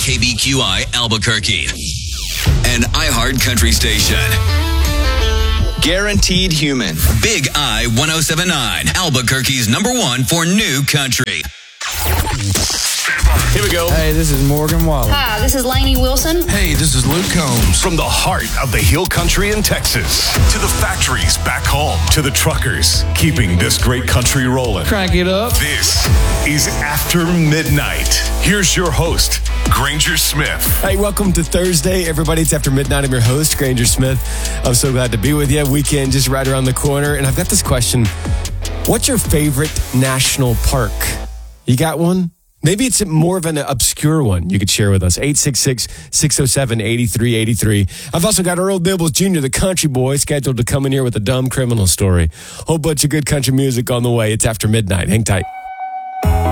KBQI Albuquerque, an iHeart country station. Guaranteed Human. Big I 1079, Albuquerque's #1 for new country. Here we go. Hey, this is Morgan Wallen. Hi, this is Lainey Wilson. Hey, this is Luke Combs. From the heart of the Hill Country in Texas to the factories back home to the truckers keeping this great country rolling. Crank it up. This is After Midnight. Here's your host, Granger Smith. Hey, welcome to Thursday, everybody. It's After Midnight. I'm your host, Granger Smith. I'm so glad to be with you. Weekend just right around the corner. And I've got this question. What's your favorite national park? You got one? Maybe it's more of an obscure one you could share with us. 866-607-8383. I've also got Earl Dibbles Jr., the country boy, scheduled to come in here with a dumb criminal story. Whole bunch of good country music on the way. It's After Midnight. Hang tight.